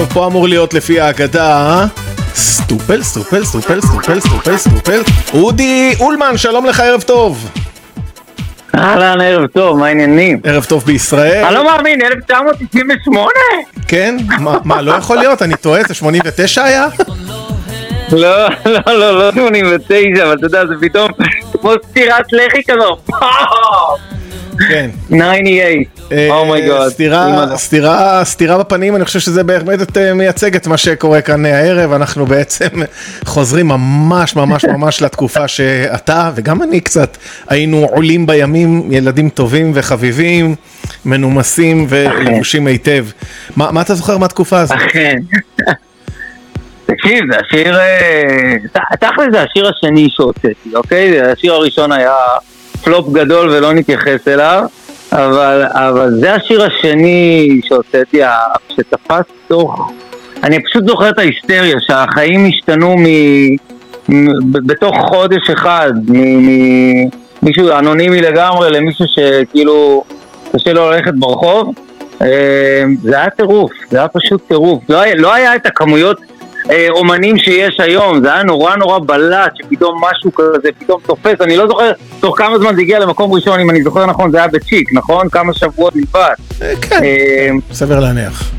פה אמור להיות לפי ההגדה סטופל, סטופל, סטופל, סטופל, סטופל, סטופל. אודי אולמן, שלום לך, ערב טוב. אהלן, ערב טוב, מה העניינים? ערב טוב בישראל. אני לא מאמין, 1998? כן? מה, לא יכול להיות? אני טועה, זה 89 היה? לא 89, אבל אתה יודע, זה פתאום כמו סטירת לחי כזו. כן. 98, אומייגוד. סטירה בפנים, אני חושב שזה באמת מייצג את מה שקורה כאן הערב. אנחנו בעצם חוזרים ממש ממש ממש לתקופה שאתה וגם אני קצת היינו עולים בימים, ילדים טובים וחביבים, מנומסים ולבושים היטב. מה אתה זוכר מהתקופה הזאת? אכן. תקשיב, זה השיר, תכל'ס זה השיר השני שהוצאתי, אוקיי? השיר הראשון היה פלופ גדול ולא נתייחס אליו, אבל זה השיר השני שהוצאתי, שתפס תוך, אני פשוט זוכר את ההיסטריה, שהחיים השתנו בתוך חודש אחד, ממישהו אנונימי לגמרי למישהו שכאילו קשה לו ללכת ברחוב. זה היה טירוף, זה היה פשוט טירוף, לא היה את הכמויות אומנים שיש היום, זה היה נורא נורא בלט, שפתאום משהו כזה פתאום תופס. אני לא זוכר תוך כמה זמן זה הגיע למקום ראשון, אם אני זוכר נכון, זה היה בצ'יק, נכון? כמה שבועות נלבד. כן, סבר להניח.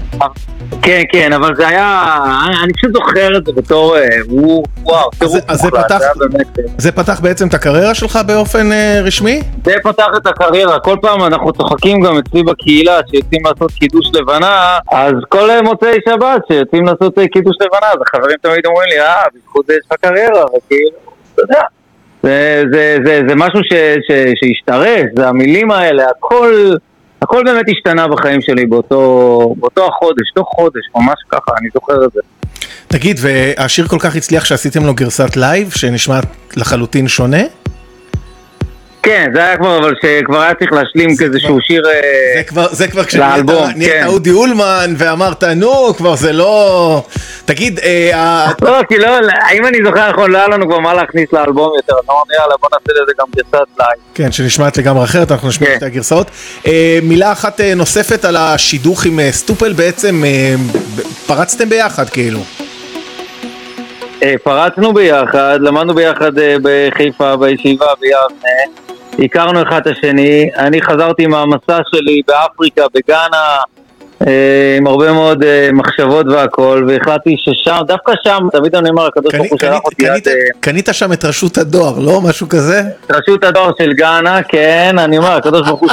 כן, אבל זה היה, אני פשוט זוכר את זה בתור, וואו, טירוף מוחלט. זה פתח בעצם את הקריירה שלך באופן רשמי? זה פתח את הקריירה, כל פעם אנחנו צוחקים גם אצלי בקהילה שיוצאים לעשות קידוש לבנה, אז כל מוצאי שבת שיוצאים לעשות קידוש לבנה, אז החברים תמיד אומרים לי, בזכות זה יש לך קריירה, וכאילו, אתה יודע, זה משהו שהשתרש, זה המילים האלה, הכל באמת השתנה בחיים שלי באותו החודש, תוך חודש, ממש ככה, אני זוכר את זה. תגיד, והשיר כל כך הצליח שעשיתם לו גרסת לייב, שנשמע לחלוטין שונה? כן, זה היה כבר, אבל שכבר היה צריך להשלים כאיזשהו שיר זה כבר כשנהיית אודי אולמן ואמרת, נו, כבר זה לא... תגיד, לא, כי לא, אם אני זוכר נכון, לא היה לנו כבר מה להכניס לאלבום יותר, אז אמרנו, יאללה, בוא נעשה לזה גם גרסת לייב. כן, שנשמעת לגמרי אחרת, אנחנו נשמע את הגרסאות. מילה אחת נוספת על השידוך עם סטופל, בעצם פרצתם ביחד כאילו. פרצנו ביחד, למדנו ביחד בחיפה, בישיבה, ביבנה, הכרנו אחד את השני. אני חזרתי מהמסע שלי באפריקה, בגאנה, עם הרבה מאוד מחשבות והכל, והחלטתי ששם, דווקא שם, תמיד אני אומר, הקדוש ברוך הוא שלח אותי עד... קנית שם את רשות הדואר, לא? משהו כזה? רשות הדואר של גאנה, כן, אני אומר, הקדוש ברוך הוא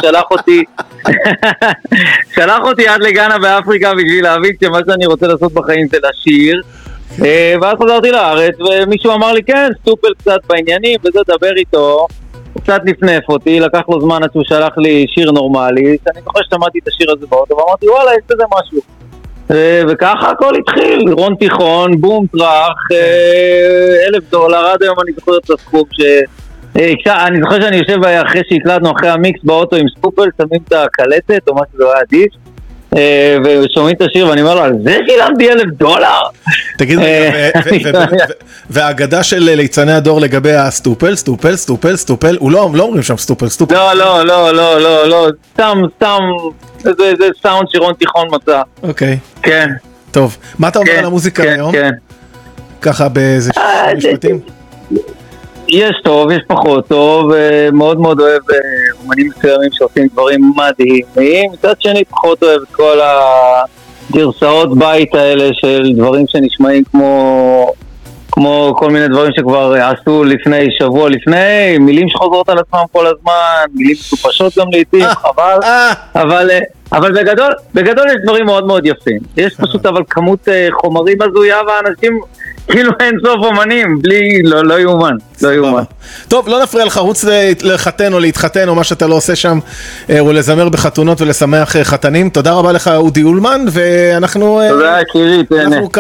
שלח אותי עד לגאנה באפריקה בשביל להבין שמה שאני רוצה לעשות בחיים זה לשיר. ואז חזרתי לארץ, ומישהו אמר לי, כן, סטופל קצת בעניינים, וזה דבר איתו, הוא קצת נפנף אותי, לקח לו זמן עד שהוא שלח לי שיר נורמלי, שאני זוכר ששמעתי את השיר הזה באוטו, ואמרתי, וואלה, יש בזה משהו. וככה הכל התחיל, רון תיכון, בום טרח, $1,000, עד היום אני זוכר את הסכום אני זוכר שאני יושב אחרי שהקלטנו, אחרי המיקס באוטו עם סטופל, שמים את הקלטת, או מה שזה היה עדיף, ושומעים את השיר ואני אומר לו, על זה שילמתי $1,000? תגיד, והאגדה של ליצני הדור לגבי הסטופל, סטופל, סטופל, סטופל, הוא לא אומרים שם סטופל, סטופל. לא, סתם, זה סאונד שרון תיכון מצא. אוקיי. כן. טוב, מה אתה אומר על המוזיקה היום? כן. ככה באיזה משפטים? יש טוב, יש פחות טוב, מאוד מאוד אוהב אומנים מסוימים שעושים דברים מדהימים, מצד שני פחות אוהב את כל הגרסאות בית האלה של דברים שנשמעים כמו כל מיני דברים שכבר עשו לפני שבוע לפני, מילים שחוזרות על עצמם כל הזמן, מילים סופשות גם לעתים, חבל, אבל בגדול יש דברים מאוד מאוד יפים, יש פשוט אבל כמות חומרים הזויה ואנשים כאילו אין סוף אומנים, בלי, לא יאומן, לא יאומן. טוב, לא נפריע לך, רוץ לחתן או להתחתן או מה שאתה לא עושה שם, או לזמר בחתונות ולשמח חתנים. תודה רבה לך אודי אולמן, ואנחנו... תודה, קירי, תהנה. אנחנו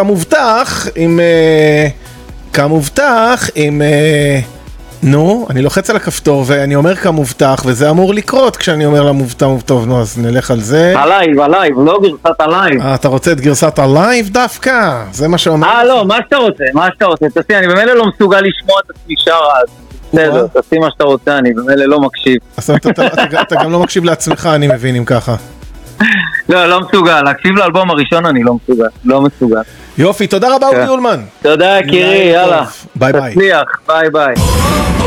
כמובטח עם... נו, אני לוחץ על הכפתור ואני אומר כמובטח, וזה אמור לקרות כשאני אומר למובטח, טוב, נו, אז נלך על זה. הלייב, לא גרסת הלייב. אתה רוצה את גרסת הלייב דווקא? זה מה שאומר. לא, מה שאתה רוצה, תעשי, אני במילא לא מסוגל לשמוע את עצמי שר אז. בסדר, תעשי מה שאתה רוצה, אני במילא לא מקשיב. אז אתה גם לא מקשיב לעצמך, אני מבין אם ככה. לא מסוגל, להקשיב לאלבום הראשון אני לא מסוגל. יופי, תודה רבה אורי אולמן. תודה יקירי, יאללה. ביי ביי. תצליח, ביי ביי.